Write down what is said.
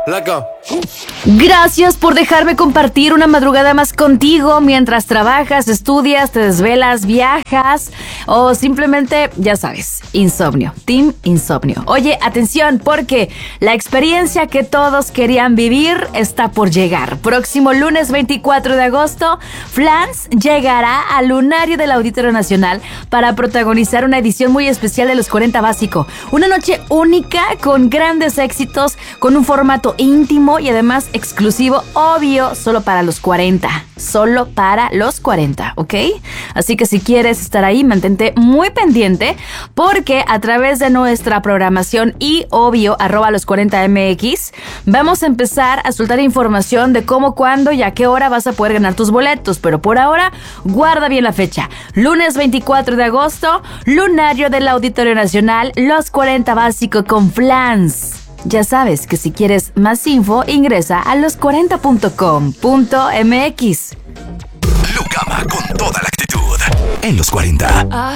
Let go. Gracias por dejarme compartir una madrugada más contigo mientras trabajas, estudias, te desvelas, viajas o simplemente, ya sabes, insomnio. Team Insomnio. Oye, atención, porque la experiencia que todos querían vivir está por llegar. Próximo lunes 24 de agosto, Flans llegará al lunario del Auditorio Nacional para protagonizar una edición muy especial de Los 40 Básico. Una noche única con grandes éxitos, con un formato íntimo y además exclusivo, obvio, solo para los 40. Solo para los 40, ¿ok? Así que si quieres estar ahí, mantente muy pendiente porque a través de nuestra programación y obvio, @los40mx, vamos a empezar a soltar información de cómo, cuándo y a qué hora vas a poder ganar tus boletos. Pero por ahora, guarda bien la fecha. Lunes 24 de agosto, lunario del Auditorio Nacional, Los 40 Básico con Flans. Ya sabes que si quieres más info, ingresa a los40.com.mx. Lucama con toda la actitud en los 40.